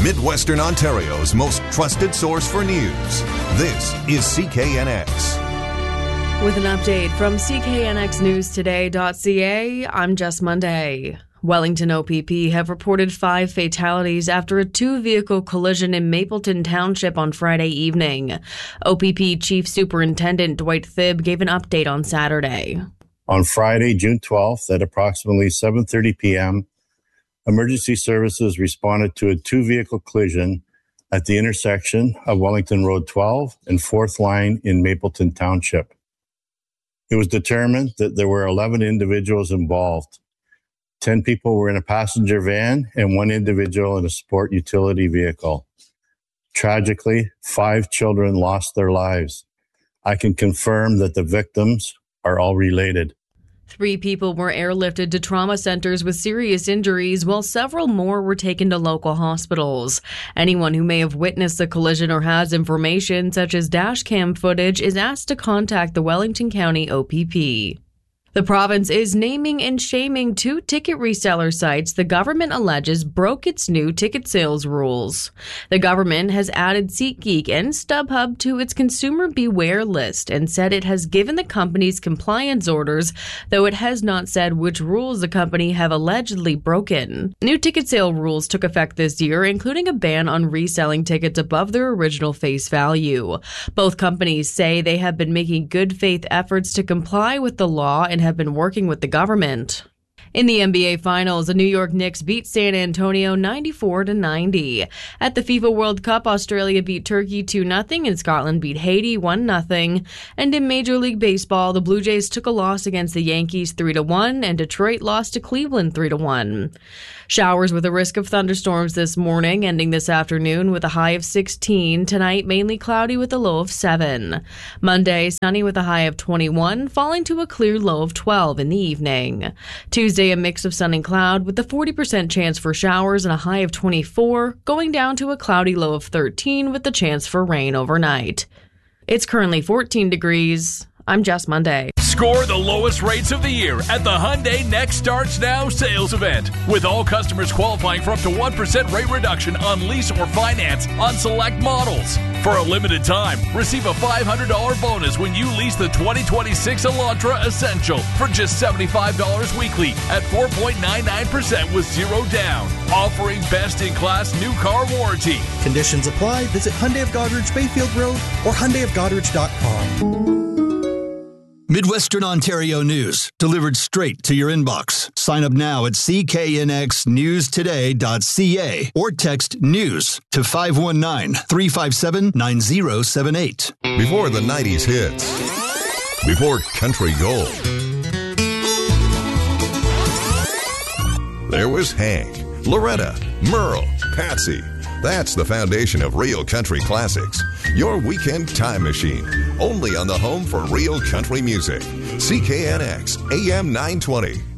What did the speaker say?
Midwestern Ontario's most trusted source for news. This is CKNX. With an update from CKNXNewsToday.ca, I'm Jess Monday. Wellington OPP have reported 5 fatalities after a 2-vehicle collision in Mapleton Township on Friday evening. OPP Chief Superintendent Dwight Thibb gave an update on Saturday. On Friday, June 12th, at approximately 7:30 p.m., emergency services responded to a 2-vehicle collision at the intersection of Wellington Road 12 and 4th Line in Mapleton Township. It was determined that there were 11 individuals involved. 10 people were in a passenger van and 1 individual in a sport utility vehicle. Tragically, 5 children lost their lives. I can confirm that the victims are all related. 3 people were airlifted to trauma centers with serious injuries, while several more were taken to local hospitals. Anyone who may have witnessed the collision or has information, such as dash cam footage, is asked to contact the Wellington County OPP. The province is naming and shaming 2 ticket reseller sites the government alleges broke its new ticket sales rules. The government has added SeatGeek and StubHub to its consumer beware list and said it has given the companies compliance orders, though it has not said which rules the company have allegedly broken. New ticket sale rules took effect this year, including a ban on reselling tickets above their original face value. Both companies say they have been making good faith efforts to comply with the law and have been working with the government. In the NBA Finals, the New York Knicks beat San Antonio 94-90. At the FIFA World Cup, Australia beat Turkey 2-0 and Scotland beat Haiti 1-0. And in Major League Baseball, the Blue Jays took a loss against the Yankees 3-1 and Detroit lost to Cleveland 3-1. Showers with a risk of thunderstorms this morning, ending this afternoon with a high of 16. Tonight, mainly cloudy with a low of 7. Monday, sunny with a high of 21, falling to a clear low of 12 in the evening. Tuesday, a mix of sun and cloud with a 40% chance for showers and a high of 24, going down to a cloudy low of 13 with the chance for rain overnight. It's currently 14 degrees. I'm Jess Monday. Score the lowest rates of the year at the Hyundai Next Starts Now sales event, with all customers qualifying for up to 1% rate reduction on lease or finance on select models. For a limited time, receive a $500 bonus when you lease the 2026 Elantra Essential for just $75 weekly at 4.99% with 0 down. Offering best-in-class new car warranty. Conditions apply. Visit Hyundai of Goderich Bayfield Road or HyundaiofGoderich.com. Midwestern Ontario news, delivered straight to your inbox. Sign up now at cknxnewstoday.ca or text NEWS to 519-357-9078. Before the 90s hits. Before country gold. There was Hank, Loretta, Merle, Patsy. That's the foundation of real country classics. Your weekend time machine. Only on the home for real country music. CKNX AM 920.